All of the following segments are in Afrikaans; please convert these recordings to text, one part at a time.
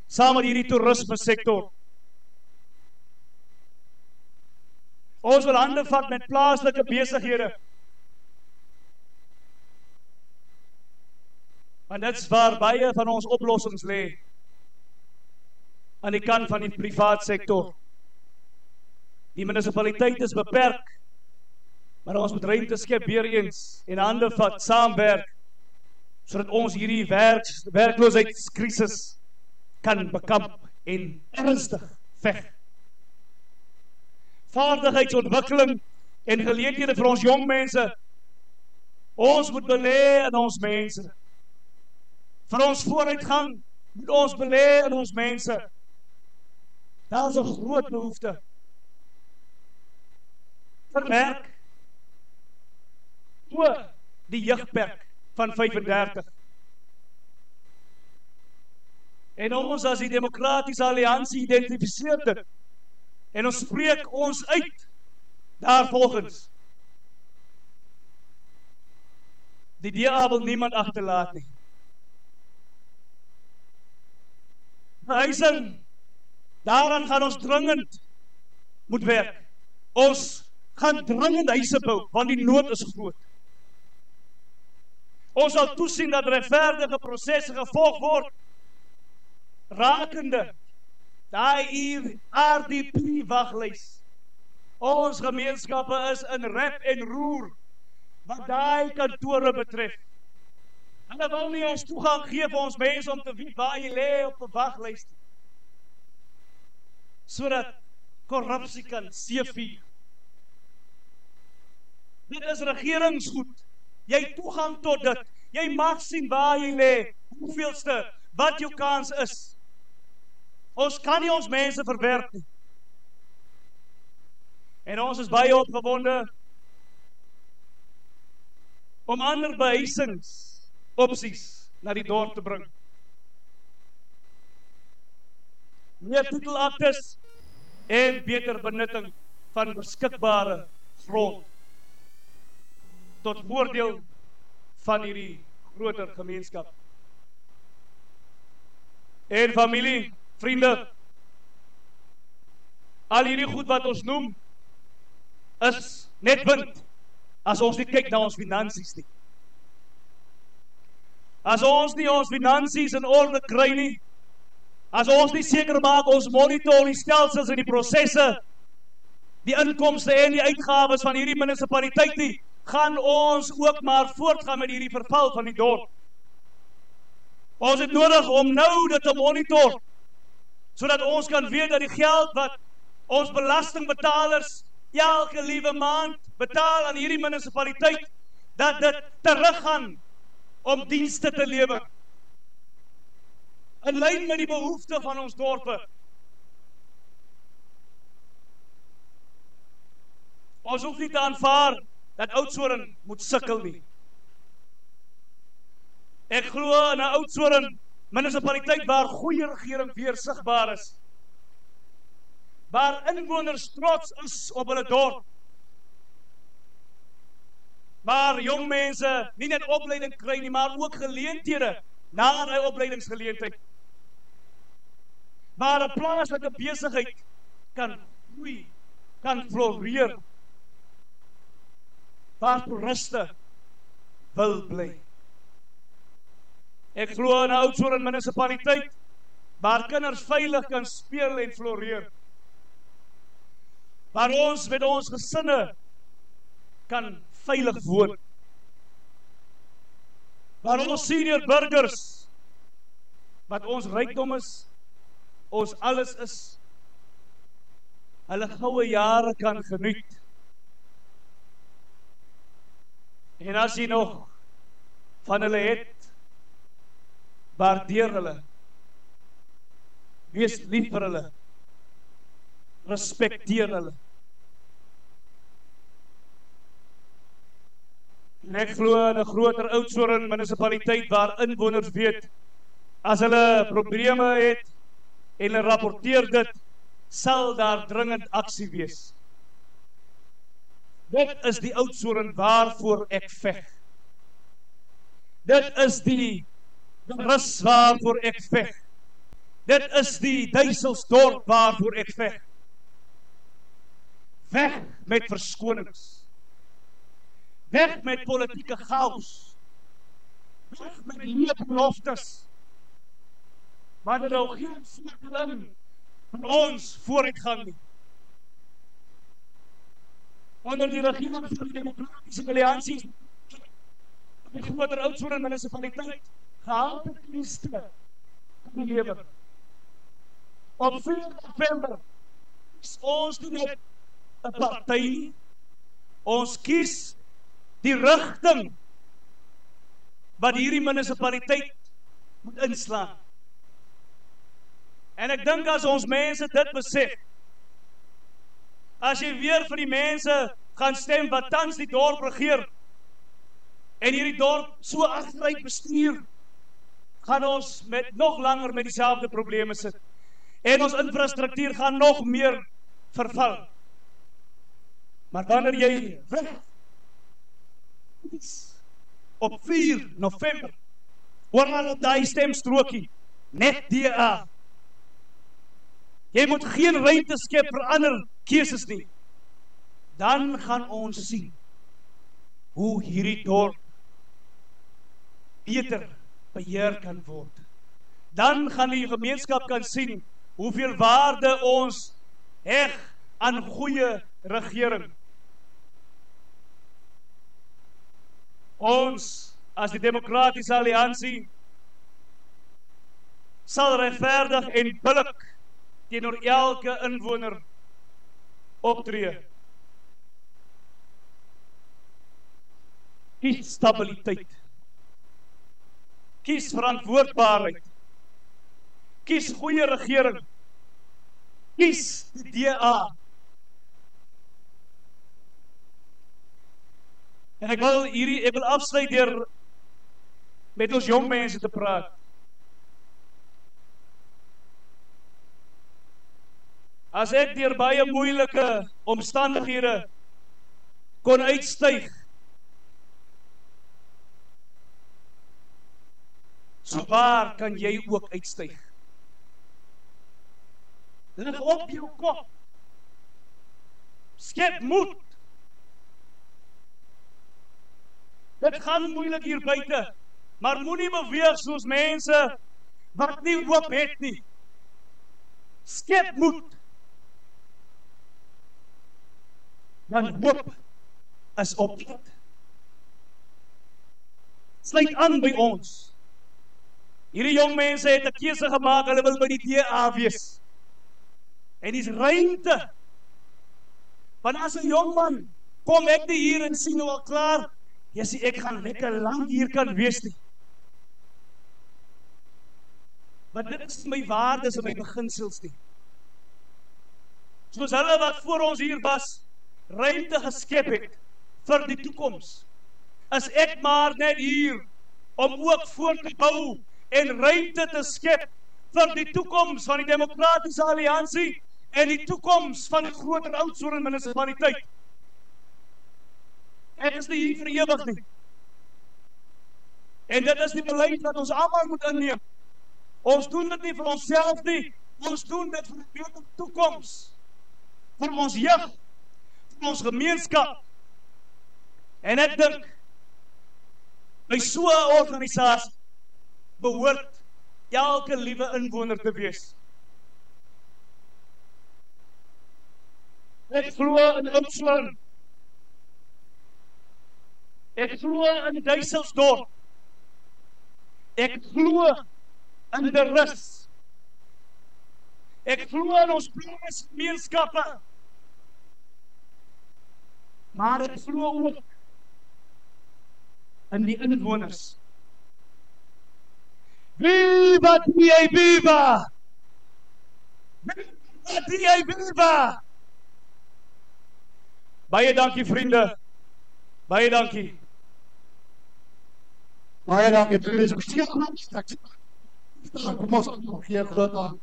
saam met hierdie toerisme sektor. Ons wil hande vat met plaaslike besighede. Want dit is waar baie van ons oplossings lê, aan die kant van die privaat sektor. Die munisipaliteit is beperk, maar ons moet ruimte skep weer eens en hande vat, saamwerk, sodat ons hierdie werkloosheidskrisis kan bekamp en ernstig veg. Vaardigheidsontwikkeling en geleenthede vir ons jong mense. Ons moet belê in ons mense. Vir ons vooruitgang moet ons belê in ons mense. Daar is 'n groot behoefte vir werk. Die jeugperk van 35. En ons as die Demokratiese Alliansie identifiseer dit. En ons spreek ons uit daarvolgens. Die DA wil niemand agterlaat nie. Huising, daaraan gaan ons dringend moet werk. Ons gaan dringend huise bou, want die nood is groot. Ons sal toesien dat regverdige prosesse gevolg word, rakende daai RDP-waglys. Ons gemeenskappe is in rep en roer, wat daai kantore betref. Hulle wil nie ons toegang gee vir ons mense om te weet waar jy lê op 'n waglys, sodat korrupsie kan seevier. Dit is regeringsgoed. Jy het toegang tot dit. Jy mag sien waar jy lê, hoeveelste, wat jou kans is. Ons kan nie ons mense verwerp nie. En ons is baie opgewonde om ander behuisingsopsies na die dorp te bring. Meer titelaktes en beter benutting van beskikbare grond tot voordeel van hierdie groter gemeenskap. En familie, vriende, al hierdie goed wat ons noem, is net wind, as ons nie kyk na ons finansies nie. As ons nie ons finansies in orde kry nie, as ons nie seker maak ons monitor die stelsels en die prosesse, die inkomste en die uitgawes van hierdie munisipaliteit nie, gaan ons ook maar voortgaan met hierdie verval van die dorp. Ons het nodig om nou dit te monitor, sodat ons kan weet dat die geld wat ons belastingbetalers elke liewe maand betaal aan hierdie munisipaliteit, dat dit teruggaan om dienste te lewer. In lyn met die behoefte van ons dorpe. Ons hoef nie te aanvaar dat Oudtshoorn moet sukkel nie. Ek glo in 'n Oudtshoorn munisipaliteit waar goeie regering weer sigbaar is. Waar inwoners trots is op hulle dorp. Waar jong mense nie net opleiding kry nie, maar ook geleenthede na die opleidingsgeleentheid. Waar 'n plaaslike besigheid kan groei, kan floreer. Waar toeriste wil bly. Ek glo in 'n Oudtshoorn munisipaliteit waar kinders veilig kan speel en floreer. Waar ons met ons gesinne kan veilig woon. Waar ons senior burgers, wat ons rykdom is, ons alles is, hulle goue jare kan geniet. En as jy nog van hulle het, waardeer hulle, wees lief vir hulle, respekteer hulle. En ek glo in 'n groter Oudtshoorn munisipaliteit waar inwoners weet, as hulle probleme het en hulle rapporteer dit, sal daar dringend aksie wees. Dit is die Oudtshoorn waarvoor ek veg. Dit is die rus waarvoor ek veg. Dit is die duiselsdorp waarvoor ek veg. Weg met verskonings. Weg met politieke chaos. Weg met leefbeloftes. Maar er nou geen sleutel van ons vooruitgang nie. Onder die regering van die Demokratiese Alliansie, die groter Oudtshoorn munisipaliteit, gehaal het dienste gelewer. Op 4 November is ons nie net 'n party nie. Ons kies die rigting wat hierdie munisipaliteit moet inslaan. En ek dink as ons mense dit besef, as jy weer vir die mense gaan stem wat tans die dorp regeer, en hierdie dorp so agteruit bestuur, gaan ons nog langer met dieselfde probleme sit. En ons infrastruktuur gaan nog meer verval. Maar wanneer jy weg op 4 November, oral op die stemstrokie, net DA, jy moet geen ruimte skep vir ander keuses nie, dan gaan ons sien hoe hierdie dorp beter beheer kan word. Dan gaan die gemeenskap kan sien hoeveel waarde ons heg aan goeie regering. Ons, as die Demokratiese Alliansie, sal regverdig en billik teenoor elke inwoner optree. Kies stabiliteit. Kies verantwoordbaarheid. Kies goeie regering. Kies die DA. En ek wil afsluit deur met ons jong mense te praat. As ek deur baie moeilike omstandighede kon uitstyg, so waar kan jy ook uitstyg? Lig op jou kop. Skep moed. Dit gaan moeilik hier buite, maar moenie beweeg soos mense wat nie hoop het nie. Skep moed. Dan hoop is opgewek. Sluit aan by ons. Hierdie jong mense het 'n keuse gemaak, hulle wil by die DA wees. En dis ruimte. Want as 'n jong man kom ek nie hier en sien nou al klaar, jy sê ek gaan lekker lank hier kan wees nie. Want dit is my waardes en my beginsels nie. Soos hulle wat voor ons hier was, ruimte geskep het vir die toekoms, is ek maar net hier om ook voort te bou en ruimte te skep vir die toekoms van die Demokratiese Alliansie en die toekoms van die groter Oudtshoorn munisipaliteit. Ek is nie hier vir ewig nie. En dit is die beleid wat ons almal moet inneem. Ons doen dit nie vir onsself nie, ons doen dit vir 'n beter toekoms, vir ons jeug, vir ons gemeenskap. En ek dink, by so 'n organisasie behoort elke liewe inwoner te wees. Ek glo in Oudtshoorn. Ek glo in Duiselsdorp. Ek glo in die rus. Ek glo in ons plaasgemeenskappe. Maar ek glo ook in die inwoners. Viva DA, viva! Viva DA, viva! Baie dankie vriende. Baie dankie. Baie dankie. Dit is baie groot. Kom ons nog hier groot aan.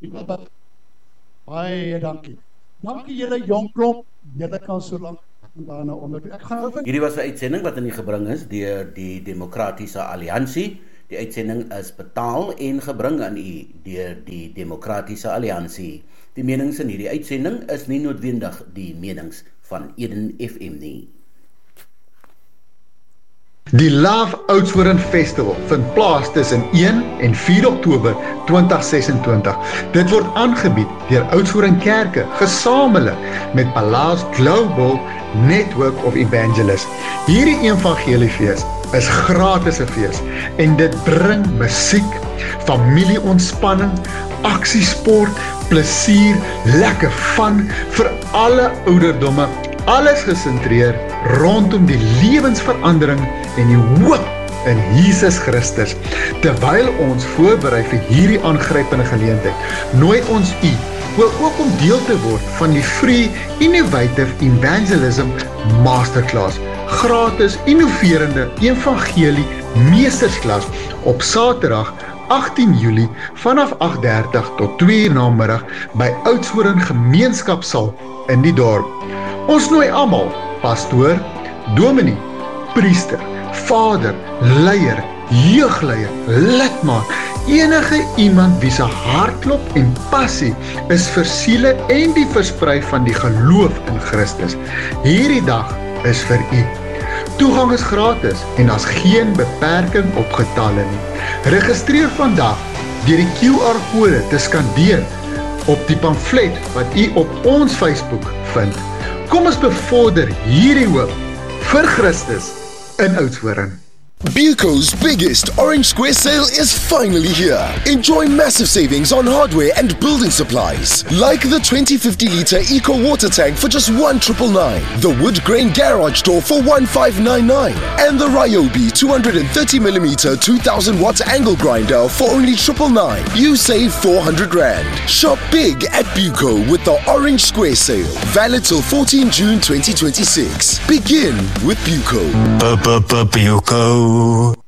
Baie dankie. Dankie julle jong klomp. Julle kan so lank daarna onder. Hierdie was 'n uitsending wat aan u gebring is deur die Demokratiese Alliansie. Die uitsending is betaal en gebring aan u deur die Demokratiese Alliansie. Die menings in hierdie uitsending is nie noodwendig die menings van Eden FM nie. Die Love Oudtshoorn Festival vind plaas tussen 1 en 4 Oktober 2026. Dit word aangebied deur Oudtshoorn Kerke, gesamentlik met Palace Global Network of Evangelists. Hierdie evangeliefees is gratis 'n fees en dit bring musiek, familieontspanning, aksiesport, plesier, lekker fun vir alle ouderdomme, alles gesentreer rondom die lewensverandering en die hoop in Jesus Christus. Terwyl ons voorberei vir hierdie aangrypende geleentheid, nooi ons u ook om deel te word van die Free Innovative Evangelism Masterclass, gratis innoverende evangelie meestersklas op Saterdag 18 Julie vanaf 8:30 tot 2 uur namiddag by Oudtshoorn Gemeenskapsaal in die dorp. Ons nooi almal, pastoor, dominee, priester, vader, leier, jeugleier, lidmaat, enige iemand wie se hartklop en passie is vir siele en die versprei van die geloof in Christus. Hierdie dag is vir u. Toegang is gratis en daar's geen beperking op getalle nie. Registreer vandag deur die QR-kode te skandeer op die pamflet wat u op ons Facebook vind. Kom ons bevorder hierdie hoop vir Christus in Oudtshoorn. Buco's biggest Orange Square sale is finally here. Enjoy massive savings on hardware and building supplies, like the 2050-litre Eco water tank for just $1,999, the wood grain garage door for $1,599, and the Ryobi 230mm 2000-watt angle grinder for only $999. You save $400. Shop big at Buco with the Orange Square sale, valid till 14 June 2026. Begin with Buco. Buco.